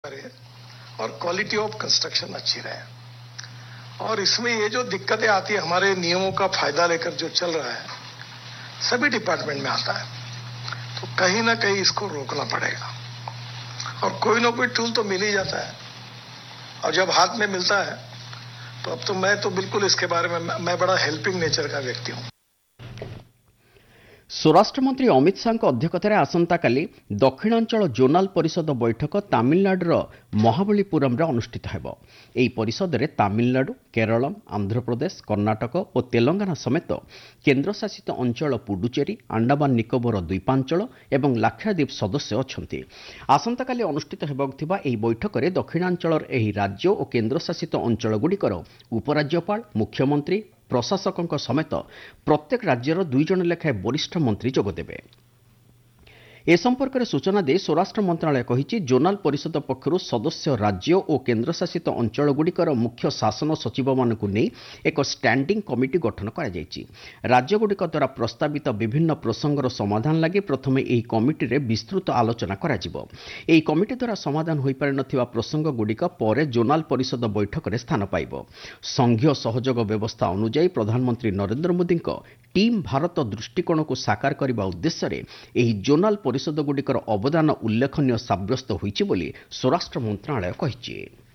रहे और quality of construction अच्छी रहे। और इसमें ये जो दिक्कतें आती है, हमारे नियमों का फायदा लेकर जो चल रहा है सभी डिपार्टमेंट में आता है, तो कहीं ना कहीं इसको रोकना पड़ेगा। और कोई ना कोई टूल तो मिल ही जाता है, और जब हाथ में मिलता है तो अब तो मैं तो बिल्कुल इसके बारे में मैं बड़ा हेल्पिंग नेचर का व्यक्ति हूँ। स्वराष्ट्र मंत्री अमित शाह अध्यक्षतार आसंताकाली दक्षिणांचल जोनाल परिषद बैठक तमिलनाडुर महाबलीपुरम अनुष्ठित होब। ଏହି ପରିଷଦରେ ତାମିଲନାଡୁ, କେରଳ, ଆନ୍ଧ୍ରପ୍ରଦେଶ, କର୍ଣ୍ଣାଟକ ଓ ତେଲଙ୍ଗାନା ସମେତ କେନ୍ଦ୍ରଶାସିତ ଅଞ୍ଚଳ ପୁଡୁଚେରୀ, ଆଣ୍ଡାମାନ ନିକୋବର ଦ୍ୱୀପାଞ୍ଚଳ ଏବଂ ଲାକ୍ଷାଦ୍ୱୀପ ସଦସ୍ୟ ଅଛନ୍ତି। ଆସନ୍ତାକାଲି ଅନୁଷ୍ଠିତ ହେବାକୁ ଥିବା ଏହି ବୈଠକରେ ଦକ୍ଷିଣାଞ୍ଚଳର ଏହି ରାଜ୍ୟ ଓ କେନ୍ଦ୍ରଶାସିତ ଅଞ୍ଚଳଗୁଡ଼ିକର ଉପରାଜ୍ୟପାଳ, ମୁଖ୍ୟମନ୍ତ୍ରୀ, ପ୍ରଶାସକଙ୍କ ସମେତ ପ୍ରତ୍ୟେକ ରାଜ୍ୟର 2 ଜଣ ଲେଖାଏଁ ବରିଷ୍ଠ ମନ୍ତ୍ରୀ ଯୋଗଦେବେ। ଏ ସମ୍ପର୍କରେ ସୂଚନା ଦେଇ ସ୍ୱରାଷ୍ଟ୍ର ମନ୍ତ୍ରଣାଳୟ କହିଛି, ଜୋନାଲ ପରିଷଦ ପକ୍ଷରୁ ସଦସ୍ୟ ରାଜ୍ୟ ଓ କେନ୍ଦ୍ରଶାସିତ ଅଞ୍ଚଳଗୁଡ଼ିକର ମୁଖ୍ୟ ଶାସନ ସଚିବମାନଙ୍କୁ ନେଇ ଏକ ଷ୍ଟାଣ୍ଡିଂ କମିଟି ଗଠନ କରାଯାଇଛି। ରାଜ୍ୟଗୁଡ଼ିକ ଦ୍ୱାରା ପ୍ରସ୍ତାବିତ ବିଭିନ୍ନ ପ୍ରସଙ୍ଗର ସମାଧାନ ଲାଗି ପ୍ରଥମେ ଏହି କମିଟିରେ ବିସ୍ତୃତ ଆଲୋଚନା କରାଯିବ। ଏହି କମିଟି ଦ୍ୱାରା ସମାଧାନ ହୋଇପାରିନଥିବା ପ୍ରସଙ୍ଗଗୁଡ଼ିକ ପରେ ଜୋନାଲ ପରିଷଦ ବୈଠକରେ ସ୍ଥାନ ପାଇବ। ସଂଘୀୟ ସହଯୋଗ ବ୍ୟବସ୍ଥା ଅନୁଯାୟୀ ପ୍ରଧାନମନ୍ତ୍ରୀ ନରେନ୍ଦ୍ର ମୋଦିଙ୍କ ଟିମ୍ ଭାରତ ଦୃଷ୍ଟିକୋଣକୁ ସାକାର କରିବା ଉଦ୍ଦେଶ୍ୟରେ ଏହି ଜୋନାଲ ପରିଷଦଗୁଡ଼ିକର ଅବଦାନ ଉଲ୍ଲେଖନୀୟ ସାବ୍ୟସ୍ତ ହୋଇଛି ବୋଲି ସ୍ୱରାଷ୍ଟ୍ର ମନ୍ତ୍ରଣାଳୟ କହିଛି।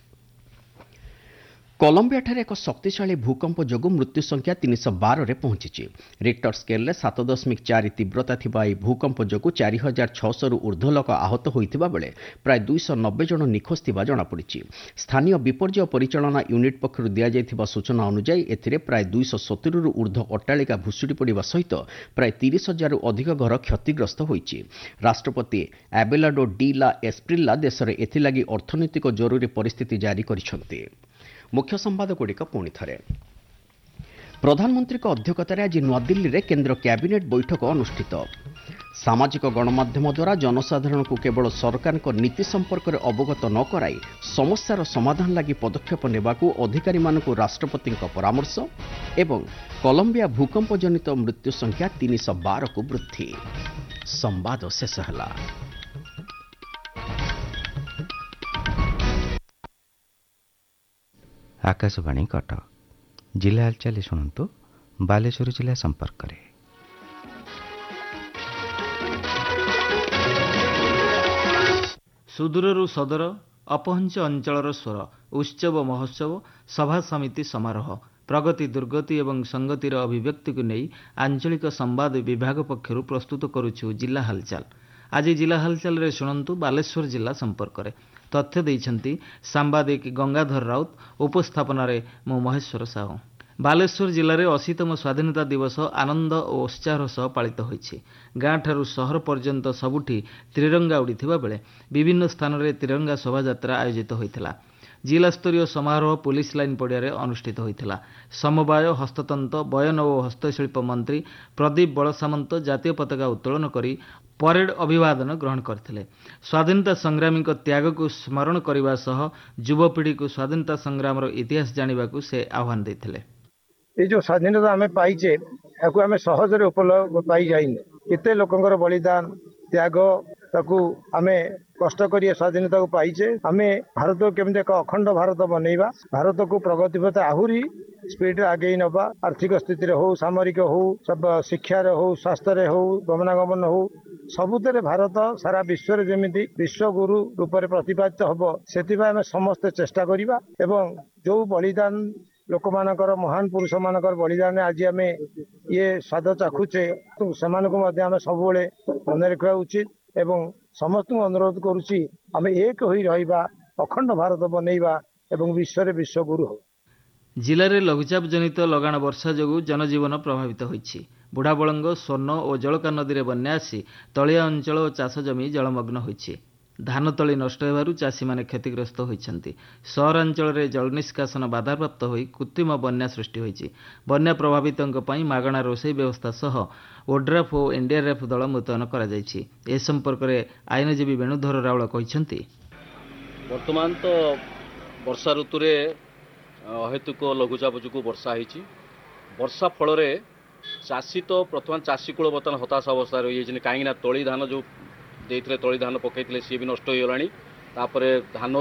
କଲମ୍ବିଆଠାରେ ଏକ ଶକ୍ତିଶାଳୀ ଭୂକମ୍ପ ଯୋଗୁଁ ମୃତ୍ୟୁ ସଂଖ୍ୟା 312ରେ ପହଞ୍ଚିଛି। ରିକ୍ଟର ସ୍କେଲରେ 7.4 ତୀବ୍ରତା ଥିବା ଏହି ଭୂକମ୍ପ ଯୋଗୁଁ 4600ରୁ ଉର୍ଦ୍ଧ୍ୱ ଲୋକ ଆହତ ହୋଇଥିବା ବେଳେ ପ୍ରାୟ 290 ଜଣ ନିଖୋଜ ଥିବା ଜଣାପଡ଼ିଛି। ସ୍ଥାନୀୟ ବିପର୍ଯ୍ୟୟ ପରିଚାଳନା ୟୁନିଟ୍ ପକ୍ଷରୁ ଦିଆଯାଇଥିବା ସୂଚନା ଅନୁଯାୟୀ ଏଥିରେ ପ୍ରାୟ 270ରୁ ଉର୍ଦ୍ଧ୍ୱ ଅଟ୍ଟାଳିକା ଭୁଶୁଡ଼ି ପଡ଼ିବା ସହିତ ପ୍ରାୟ 30,000ରୁ ଅଧିକ ଘର କ୍ଷତିଗ୍ରସ୍ତ ହୋଇଛି। ରାଷ୍ଟ୍ରପତି ଆବେଲାଡୋ ଡି ଲା ଏସ୍ପ୍ରିଲା ଦେଶରେ ଏଥିଲାଗି ଅର୍ଥନୈତିକ ଜରୁରୀ ପରିସ୍ଥିତି ଜାରି କରିଛନ୍ତି। ମୁଖ୍ୟ ସମ୍ବାଦଗୁଡ଼ିକ ପୁଣି ଥରେ। ପ୍ରଧାନମନ୍ତ୍ରୀଙ୍କ ଅଧ୍ୟକ୍ଷତାରେ ଆଜି ନୂଆଦିଲ୍ଲୀରେ କେନ୍ଦ୍ର କ୍ୟାବିନେଟ୍ ବୈଠକ ଅନୁଷ୍ଠିତ। ସାମାଜିକ ଗଣମାଧ୍ୟମ ଦ୍ୱାରା ଜନସାଧାରଣଙ୍କୁ କେବଳ ସରକାରଙ୍କ ନୀତି ସମ୍ପର୍କରେ ଅବଗତ ନ କରାଇ ସମସ୍ୟାର ସମାଧାନ ଲାଗି ପଦକ୍ଷେପ ନେବାକୁ ଅଧିକାରୀମାନଙ୍କୁ ରାଷ୍ଟ୍ରପତିଙ୍କ ପରାମର୍ଶ ଏବଂ କଲମ୍ବିଆ ଭୂକମ୍ପ ଜନିତ ମୃତ୍ୟୁ ସଂଖ୍ୟା 312କୁ ବୃଦ୍ଧି। ସମ୍ବାଦ ଶେଷ ହେଲା। आकाशवाणी कटक जिला हालचाल शुणु बालेश्वर जिला संपर्क में। सुदूररू सदर अपहंच अंचलर स्वर उत्सव महोत्सव सभा समिति समारोह प्रगति दुर्गति एवं संगतिर अभिव्यक्ति को नहीं आंचलिक संवाद विभाग पक्षर प्रस्तुत करुछु जिला हालचाल। आज जिला हालचाल रे शुणु बालेश्वर जिला संपर्क में। तथ्य देइछन्ति सांबादिक गंगाधर राउत, उपस्थापन मु महेश्वर साहू। बालेश्वर जिले में 80तम स्वाधीनता दिवस आनंद और उत्साह सह पालित होइछि। गाँ ठारू सहर पर्यंत सबुठी त्रिरंगा उड़ीथिबा बेले विभिन्न स्थान में त्रिरंगा शोभायात्रा आयोजित होइथिला। जिला स्तरीय समारोह पुलिस लाइन पड़िया अनुष्ठित होइथिला। समवाय हस्ततंत्र बयन और हस्तशिल्प मंत्री प्रदीप बड़सामंत जातीय पताका उत्तोलन करी परेड अभिवादन ग्रहण करथिले। स्वाधीनता संग्रामी त्याग को स्मरण करने सह युवपीढ़ी को स्वाधीनता संग्राम इतिहास जानने को से आह्वान देथिले। ये जो स्वाधीनता आम पाइचे याकू आम सहजरे उपलब्ध पाई जाइने केते लोकंकर बलिदान त्याग ताकू आम कष्ट कर स्वाधीनता को पाइचे। आम भारत को केमती एक अखंड भारत बनइबा, भारत को प्रगति पथ आहुरी स्पीड आगे नवा, आर्थिक स्थिति हो, सामरिक हो, सब शिक्षार हो, स्वास्थ्य हो, गमनागमन हो, सबुतरे भारत सारा विश्व जमीती विश्वगुरु रूप से प्रतिपादित हम से आम समस्ते चेष्टा करवा एवं जो बलिदान लोक मानकर महान पुरुष मानकर बलिदान आज आम ये स्वाद चाखुचे से सब मन रखा उचित एवं समस्त अनुरोध करुच्ची आम एक हो रहा अखंड भारत बनइबा एवं विश्व विश्वगुरु हो। जिले में लघुचाप जनित लगाण वर्षा जोगु जनजीवन प्रभावित होइछि। बुढ़ाबलंग स्वर्ण और जलका नदी में बन्या आसी तलिया अंचल और चाष जमी जलमग्न होइछि। धान तली नष्ट होबारु चाषी माने क्षतिग्रस्त होइछन्ति। सहरांचल में जल निष्कासन बाधाप्राप्त होई कृत्रिम बन्या सृष्टि होइछि। बन्या प्रभावितों पई मागणा रोषेई व्यवस्था सह ओड्राफ और एनडीआरएफ दल मुतयन करा जाइछि। ए संपर्क में आईनजीवी वेणुधर राउळ कहिछन्ति, वर्तमान तो वर्षा ऋतु रे अहेतुक लघुचाप जो वर्षा होइछि। वर्षा फल चाषी तो प्रथम चाषी कूल बर्तमान हताश अवस्था रही कहीं तली धान जो देते तली धान पकई सी भी नष्ट हो गलानी। धान